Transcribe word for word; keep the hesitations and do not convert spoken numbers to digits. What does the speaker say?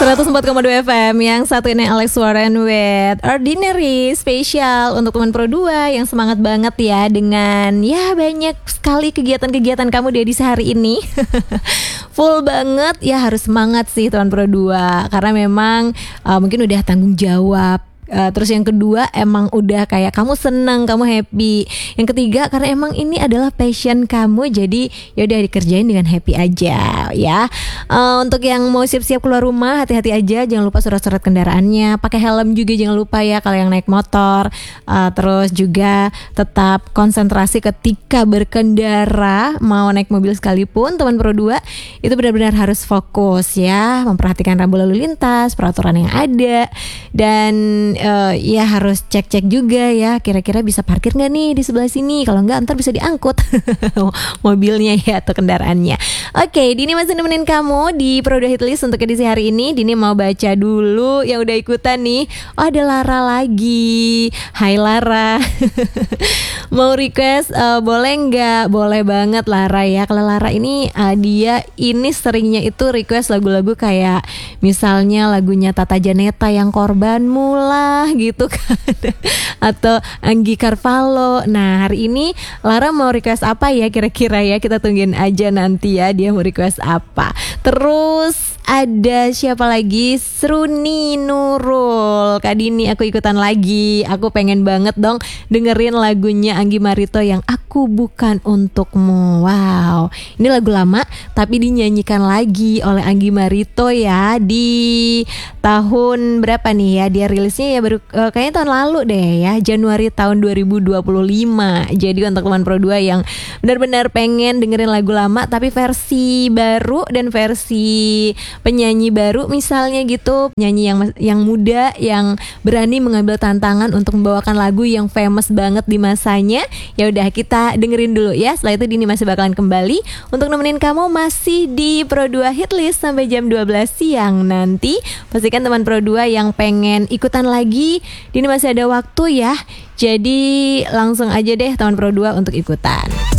seratus empat koma dua F M. Yang satu ini Alex Warren with Ordinary. Spesial untuk teman Pro dua yang semangat banget ya dengan ya banyak sekali kegiatan-kegiatan kamu di edisi hari ini. Full banget ya, harus semangat sih teman Pro dua. Karena memang uh, mungkin udah tanggung jawab. Uh, terus yang kedua emang udah kayak kamu senang, kamu happy. Yang ketiga karena emang ini adalah passion kamu, jadi ya udah dikerjain dengan happy aja ya. Uh, untuk yang mau siap-siap keluar rumah, hati-hati aja, jangan lupa surat-surat kendaraannya, pakai helm juga jangan lupa ya kalau yang naik motor. Uh, terus juga tetap konsentrasi ketika berkendara, mau naik mobil sekalipun teman Pro dua itu benar-benar harus fokus ya, memperhatikan rambu lalu lintas, peraturan yang ada, dan Uh, ya harus cek-cek juga ya, kira-kira bisa parkir nggak nih di sebelah sini. Kalau nggak ntar bisa diangkut mobilnya ya atau kendaraannya. Oke, Dini masih nemenin kamu di Pro dua Hitlist untuk edisi hari ini. Dini mau baca dulu yang udah ikutan nih. Oh, ada Lara lagi. Hai Lara. Mau request uh, boleh nggak? Boleh banget Lara ya. Kalau Lara ini uh, dia ini seringnya itu request lagu-lagu kayak misalnya lagunya Tata Janeta yang Korbanmu lah gitu kan, atau Anggi Carvalho. Nah hari ini Lara mau request apa ya kira-kira ya, kita tungguin aja nanti ya dia mau request apa. Terus ada siapa lagi? Sruni Nurul. Kak Dini aku ikutan lagi, aku pengen banget dong dengerin lagunya Anggi Marito yang Aku Bukan Untukmu. Wow, ini lagu lama tapi dinyanyikan lagi oleh Anggi Marito ya di tahun berapa nih ya, dia rilisnya ya baru uh, kayaknya tahun lalu deh ya, Januari tahun dua ribu dua puluh lima. Jadi untuk teman Pro dua yang benar-benar pengen dengerin lagu lama tapi versi baru dan versi penyanyi baru misalnya gitu, penyanyi yang yang muda yang berani mengambil tantangan untuk membawakan lagu yang famous banget di masanya, ya udah kita dengerin dulu ya. Setelah itu Dini masih bakalan kembali untuk nemenin kamu masih di Pro dua Hitlist sampai jam dua belas siang nanti. Pastikan teman Pro dua yang pengen ikutan lagi, Dini masih ada waktu ya. Jadi langsung aja deh teman Pro dua untuk ikutan.